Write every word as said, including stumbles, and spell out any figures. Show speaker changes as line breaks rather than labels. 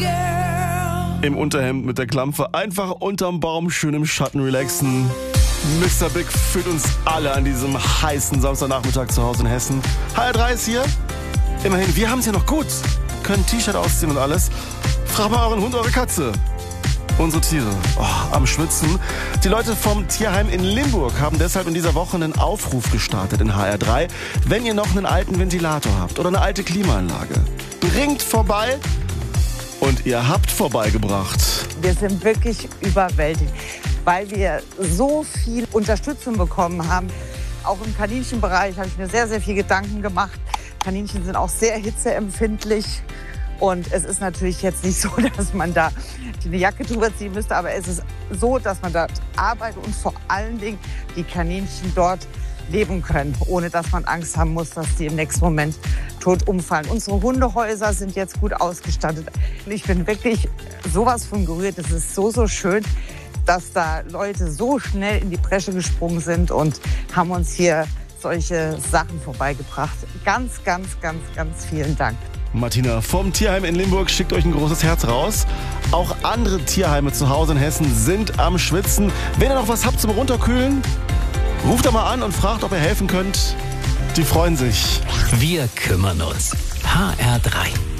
Im Unterhemd mit der Klampfe, einfach unterm Baum, schön im Schatten relaxen. Mister Big führt uns alle an diesem heißen Samstagnachmittag zu Hause in Hessen. H R drei ist hier. Immerhin, wir haben es ja noch gut. Können T-Shirt ausziehen und alles. Frag mal euren Hund, eure Katze. Unsere Tiere, oh, am Schwitzen. Die Leute vom Tierheim in Limburg haben deshalb in dieser Woche einen Aufruf gestartet in H R drei. Wenn ihr noch einen alten Ventilator habt oder eine alte Klimaanlage, bringt vorbei. Und ihr habt vorbeigebracht.
Wir sind wirklich überwältigt, weil wir so viel Unterstützung bekommen haben. Auch im Kaninchenbereich habe ich mir sehr, sehr viel Gedanken gemacht. Kaninchen sind auch sehr hitzeempfindlich. Und es ist natürlich jetzt nicht so, dass man da eine Jacke drüber ziehen müsste, aber es ist so, dass man dort arbeitet und vor allen Dingen die Kaninchen dort leben können, ohne dass man Angst haben muss, dass die im nächsten Moment tot umfallen. Unsere Hundehäuser sind jetzt gut ausgestattet. Ich bin wirklich sowas von gerührt. Es ist so, so schön, dass da Leute so schnell in die Bresche gesprungen sind und haben uns hier solche Sachen vorbeigebracht. Ganz, ganz, ganz, ganz vielen Dank.
Martina vom Tierheim in Limburg schickt euch ein großes Herz raus. Auch andere Tierheime zu Hause in Hessen sind am Schwitzen. Wenn ihr noch was habt zum Runterkühlen, ruft da mal an und fragt, ob ihr helfen könnt. Die freuen sich.
Wir kümmern uns. H R drei.